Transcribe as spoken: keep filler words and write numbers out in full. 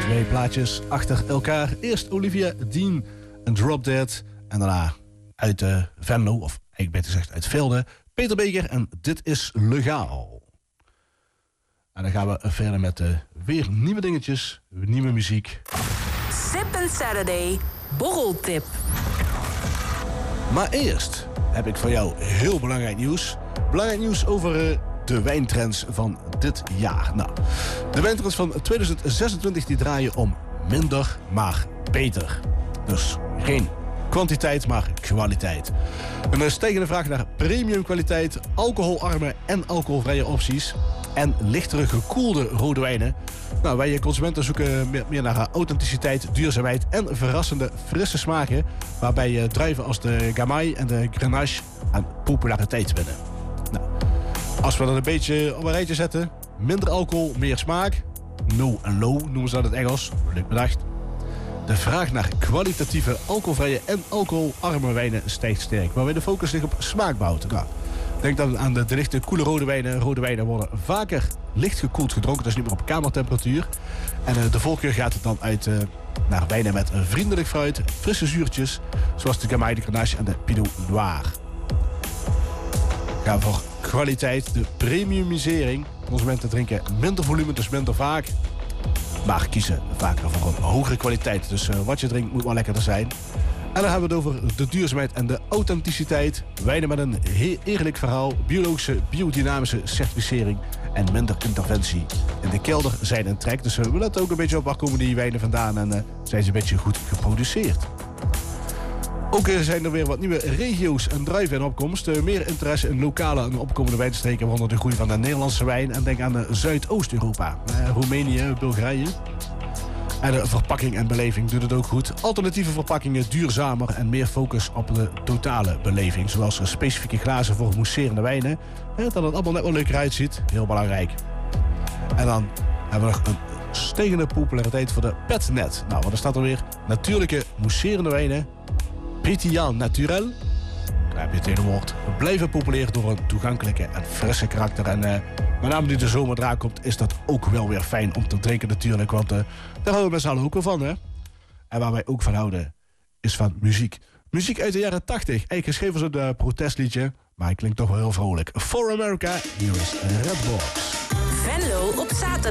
Twee plaatjes achter elkaar. Eerst Olivia Dean en Drop Dead. En daarna uit uh, Venlo, of eigenlijk beter gezegd uit Velde, Peter Beker en Dit is Legaal. En dan gaan we verder met uh, weer nieuwe dingetjes, nieuwe muziek. Sip Saturday, borreltip. Maar eerst heb ik voor jou heel belangrijk nieuws. Belangrijk nieuws over uh, de wijntrends van dit jaar. Nou, de wijntrends van tweeduizend zesentwintig die draaien om minder, maar beter. Dus geen kwantiteit, maar kwaliteit. Een stijgende vraag naar premium kwaliteit, alcoholarme en alcoholvrije opties en lichtere gekoelde rode wijnen. Nou, wij consumenten zoeken meer, meer naar authenticiteit, duurzaamheid en verrassende frisse smaken, waarbij druiven als de Gamay en de Grenache aan populariteit winnen. Nou, als we dat een beetje op een rijtje zetten, minder alcohol, meer smaak, no en low noemen ze dat in het Engels, leuk bedacht. De vraag naar kwalitatieve, alcoholvrije en alcoholarme wijnen stijgt sterk, waarbij de focus ligt op smaakbehoud. Nou, denk dan aan de, de lichte, koele rode wijnen. Rode wijnen worden vaker licht gekoeld gedronken, dus niet meer op kamertemperatuur. En uh, de voorkeur gaat het dan uit uh, naar wijnen met uh, vriendelijk fruit, frisse zuurtjes, zoals de Gamay, de Grenache en de Pinot Noir. Gaan voor kwaliteit, de premiumisering. Consumenten drinken minder volume, dus minder vaak, maar kiezen vaker voor een hogere kwaliteit. Dus uh, wat je drinkt moet wel lekkerder zijn. En dan hebben we het over de duurzaamheid en de authenticiteit. Wijnen met een he- eerlijk verhaal, biologische, biodynamische certificering en minder interventie. In de kelder zijn een trek, dus uh, we letten ook een beetje op waar komen die wijnen vandaan en uh, zijn ze een beetje goed geproduceerd. Ook uh, zijn er weer wat nieuwe regio's en druiven in opkomst. Uh, meer interesse in lokale en opkomende wijnstreken, waaronder de groei van de Nederlandse wijn. En denk aan de Zuidoost-Europa, uh, Roemenië, Bulgarije. En de verpakking en beleving doet het ook goed. Alternatieve verpakkingen duurzamer en meer focus op de totale beleving. Zoals specifieke glazen voor mousserende wijnen. Dat het allemaal net wel leuker uitziet. Heel belangrijk. En dan hebben we nog een stijgende populariteit voor de petnet. Nou, wat er staat er weer? Natuurlijke mousserende wijnen. Pétillant naturel. Daar heb je het hele woord. Blijven populair door een toegankelijke en frisse karakter. En uh, met name nu de zomer eraan komt, is dat ook wel weer fijn om te drinken natuurlijk. Want uh, daar houden we met z'n allen ook wel van, hè. En waar wij ook van houden, is van muziek. Muziek uit de jaren tachtig. Eigenlijk geschreven als een uh, protestliedje, maar hij klinkt toch wel heel vrolijk. For America, hier is Redbox. Venlo op zaterdag.